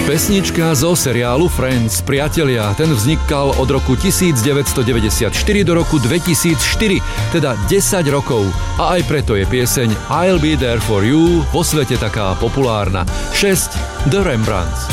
Pesnička zo seriálu Friends, priatelia, ten vznikal od roku 1994 do roku 2004, teda 10 rokov. A aj preto je pieseň I'll Be There For You vo svete taká populárna. 6. The Rembrandts.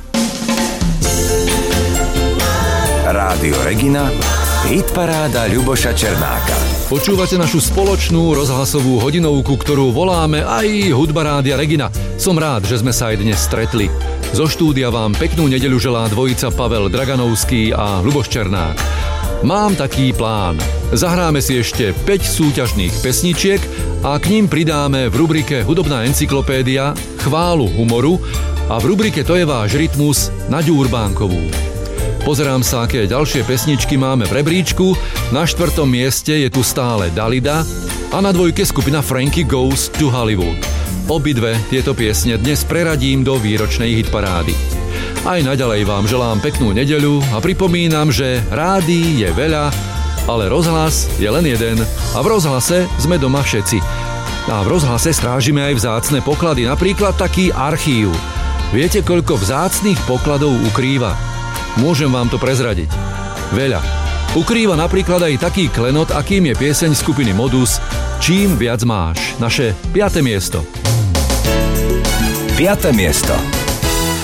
Rádio Regina, hitparáda Ľuboša Černáka. Počúvate našu spoločnú rozhlasovú hodinovku, ktorú voláme aj Hudba Rádia Regina. Som rád, že sme sa aj dnes stretli. Zo štúdia vám peknú nedeľu želá dvojica Pavel Draganovský a Ľuboš Černák. Mám taký plán. Zahráme si ešte 5 súťažných pesničiek a k ním pridáme v rubrike Hudobná encyklopédia chválu humoru a v rubrike To je váš rytmus Naďu Urbánkovú. Pozerám sa, aké ďalšie pesničky máme v rebríčku. Na 4. mieste je tu stále Dalida a na 2. skupina Frankie Goes to Hollywood. Obidve tieto piesne dnes preradím do výročnej hitparády. Aj naďalej vám želám peknú nedeľu a pripomínam, že rádií je veľa, ale rozhlas je len jeden a v rozhlase sme doma všetci. A v rozhlase strážime aj vzácne poklady, napríklad taký archív. Viete, koľko vzácnych pokladov ukrýva? Môžem vám to prezradiť. Veľa. Ukrýva napríklad aj taký klenot, akým je pieseň skupiny Modus Čím viac máš. Naše 5. miesto. 5. miesto.